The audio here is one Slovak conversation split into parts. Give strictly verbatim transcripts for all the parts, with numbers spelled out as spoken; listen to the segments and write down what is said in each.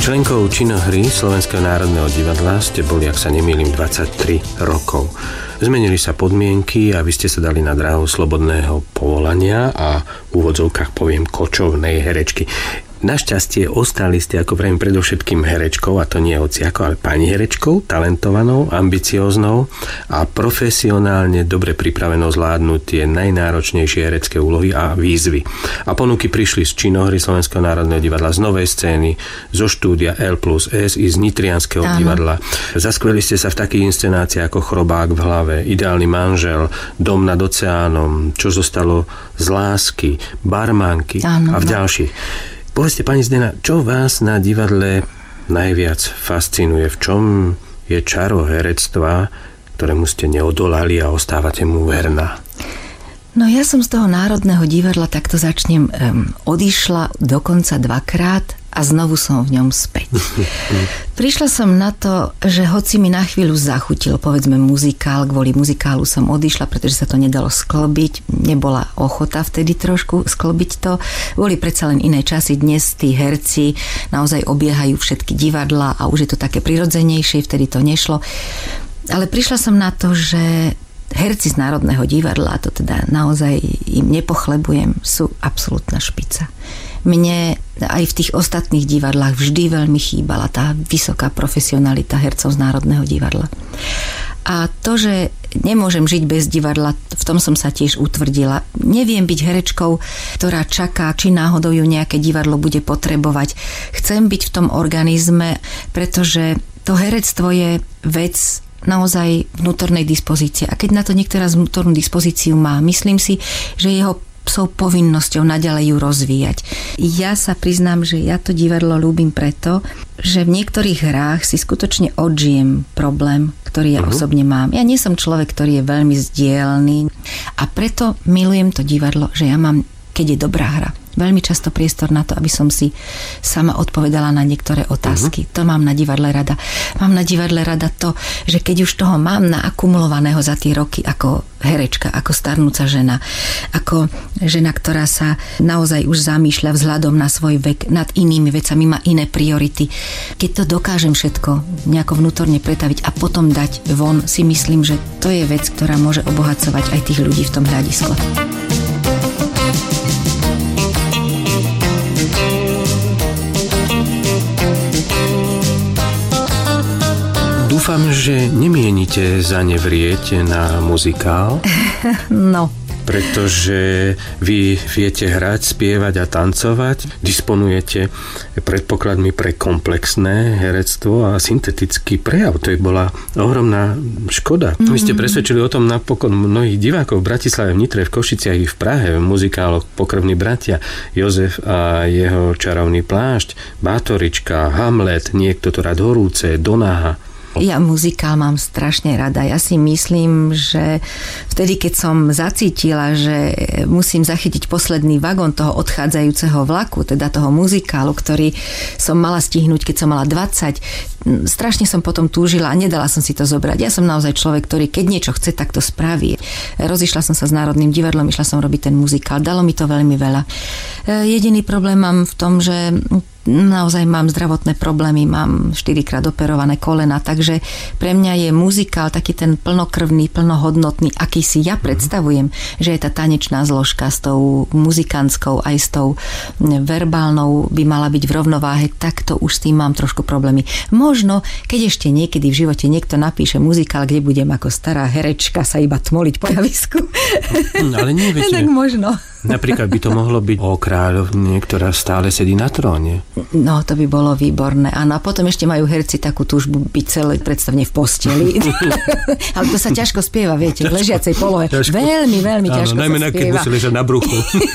Členkou činohry Slovenského národného divadla ste boli, ak sa nemýlim, dvadsaťtri rokov. Zmenili sa podmienky a vy ste sa dali na dráhu slobodného povolania a v úvodzovkách poviem kočovnej herečky. Našťastie ostali ste, ako vrajím, predovšetkým herečkou, a to nie hociako, ale pani herečkou, talentovanou, ambicióznou a profesionálne dobre pripravenou zvládnuť tie najnáročnejšie herecké úlohy a výzvy. A ponuky prišli z činohry Slovenského národného divadla, z Novej scény, zo štúdia L plus S i z Nitrianskeho Áno. divadla. Zaskveli ste sa v takých inscenáciách ako Chrobák v hlave, Ideálny manžel, Dom nad oceánom, Čo zostalo z lásky, Barmanky Áno, a v ďalších. Povedzte, pani Zdena, čo vás na divadle najviac fascinuje? V čom je čaro herectva, ktorému ste neodolali a ostávate mu verná? No ja som z toho Národného divadla, takto začnem, um, odišla dokonca dvakrát a znovu som v ňom späť. Prišla som na to, že hoci mi na chvíľu zachutil, povedzme, muzikál, kvôli muzikálu som odišla, pretože sa to nedalo sklbiť, nebola ochota vtedy trošku sklbiť to. Boli predsa len iné časy, dnes tí herci naozaj obiehajú všetky divadlá a už je to také prirodzenejšie, vtedy to nešlo. Ale prišla som na to, že herci z Národného divadla, a to teda naozaj im nepochlebujem, sú absolútna špica. Mne aj v tých ostatných divadlách vždy veľmi chýbala tá vysoká profesionalita hercov z Národného divadla. A to, že nemôžem žiť bez divadla, v tom som sa tiež utvrdila. Neviem byť herečkou, ktorá čaká, či náhodou ju nejaké divadlo bude potrebovať. Chcem byť v tom organizme, pretože to herectvo je vec naozaj vnútornej dispozície. A keď na to niektorá z vnútornú dispozíciu má, myslím si, že jeho psou povinnosťou naďalej ju rozvíjať. Ja sa priznám, že ja to divadlo ľúbim preto, že v niektorých hrách si skutočne odžijem problém, ktorý ja uh-huh. osobne mám. Ja nie som človek, ktorý je veľmi zdielný a preto milujem to divadlo, že ja mám, keď je dobrá hra, veľmi často priestor na to, aby som si sama odpovedala na niektoré otázky. Uh-huh. To mám na divadle rada. Mám na divadle rada to, že keď už toho mám naakumulovaného za tie roky ako herečka, ako starnúca žena, ako žena, ktorá sa naozaj už zamýšľa vzhľadom na svoj vek, nad inými vecami, má iné priority. Keď to dokážem všetko nejako vnútorne pretaviť a potom dať von, si myslím, že to je vec, ktorá môže obohacovať aj tých ľudí v tom hľadisku. Dúfam, že nemienite zanevrieť na muzikál. No. Pretože vy viete hrať, spievať a tancovať, disponujete predpokladmi pre komplexné herectvo a syntetický prejav. To je bola ohromná škoda. Mm-hmm. Vy ste presvedčili o tom napokon mnohých divákov v Bratislave, v Nitre, v Košiciach i v Prahe, v muzikáloch Pokrvní bratia, Jozef a jeho čarovný plášť, Bátorička, Hamlet, Niekto to rád horúce, Donáha. Ja muzikál mám strašne rada. Ja si myslím, že vtedy, keď som zacítila, že musím zachytiť posledný vagón toho odchádzajúceho vlaku, teda toho muzikálu, ktorý som mala stihnúť, keď som mala dvadsať, strašne som potom túžila a nedala som si to zobrať. Ja som naozaj človek, ktorý keď niečo chce, tak to spraví. Rozišla som sa s Národným divadlom, išla som robiť ten muzikál. Dalo mi to veľmi veľa. Jediný problém mám v tom, že naozaj mám zdravotné problémy, mám štyrikrát operované kolena, takže pre mňa je muzikál taký ten plnokrvný, plnohodnotný, aký si ja predstavujem, že je tá tanečná zložka s tou muzikantskou aj s tou verbálnou by mala byť v rovnováhe, tak to už s tým mám trošku problémy. Možno, keď ešte niekedy v živote niekto napíše muzikál, kde budem ako stará herečka sa iba tmoliť po javisku. Ale nie, viete. Tak možno. Napríklad by to mohlo byť o kráľovne, ktorá stále sedí na tróne. No, to by bolo výborné. Áno, a potom ešte majú herci takú túžbu byť celé predstavne v posteli. Ale to sa ťažko spieva, viete, v ležiacej polohe. Ťažko. Veľmi, veľmi áno, ťažko sa spieva. Najmä keď musí ležať na bruchu.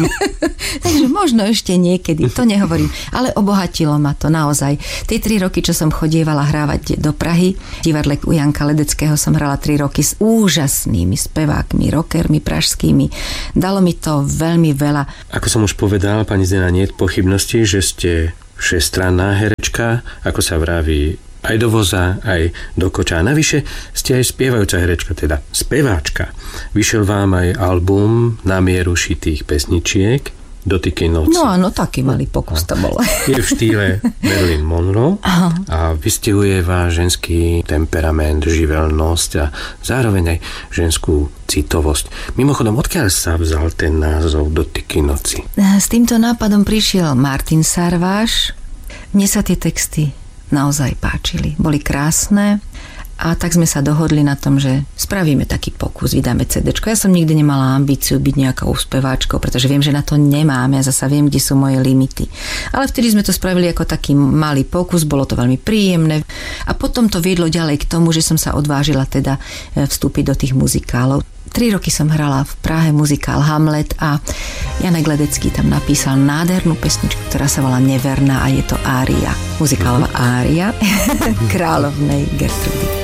Takže možno ešte niekedy, to nehovorím. Ale obohatilo ma to naozaj. Tie tri roky, čo som chodievala hrávať do Prahy, v divadle u Janka Ledeckého som hrala tri roky s úžasnými spevákmi, rockermi pražskými. Dalo mi to veľmi veľa. Ako som už povedal, pani Zdena, nie je pochybnosti, že ste všestranná herečka, ako sa vraví, aj do voza, aj do koča. A navyše ste aj spievajúca herečka, teda speváčka. Vyšiel vám aj album Na mieru šitých pesničiek. Dotyky noci. No áno, taký malý pokus to bol. Je v štýle Marilyn Monroe. Aha. A vystihuje váš ženský temperament, živelnosť a zároveň aj ženskú citovosť. Mimochodom, odkiaľ sa vzal ten názov Dotyky noci? S týmto nápadom prišiel Martin Sarváš. Mne sa tie texty naozaj páčili. Boli krásne. A tak sme sa dohodli na tom, že spravíme taký pokus, vydáme cédéčko. Ja som nikdy nemala ambíciu byť nejakou speváčkou, pretože viem, že na to nemám. Ja zasa viem, kde sú moje limity. Ale vtedy sme to spravili ako taký malý pokus, bolo to veľmi príjemné. A potom to viedlo ďalej k tomu, že som sa odvážila teda vstúpiť do tých muzikálov. Tri roky som hrala v Prahe muzikál Hamlet a Janek Ledecký tam napísal nádhernú pesničku, ktorá sa volá Neverná a je to ária. Muzikálová ária kráľovnej Gertrudy.